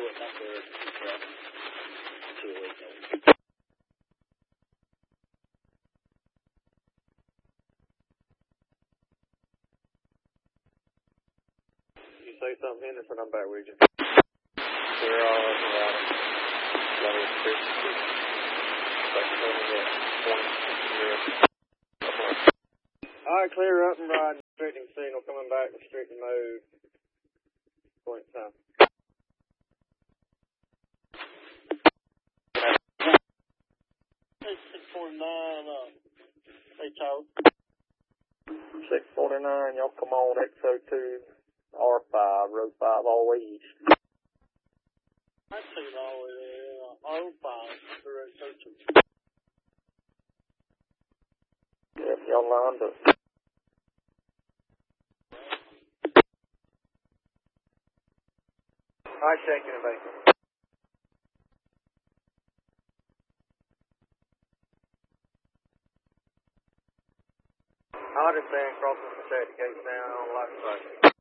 went back there to a week ago. You say something, Henderson, I'm back with you. We're all on the line. Alright, clear up and ride. Restricting signal coming back. Restricting mode. Point time. 649, hey, Charles. 649, y'all come on, XO2, R5, Road 5, all east. I see it all the way there, R5, through XO2. Yep, y'all lined up. Alright, checking it, baby. I understand, crossing the safety gates now, on light side.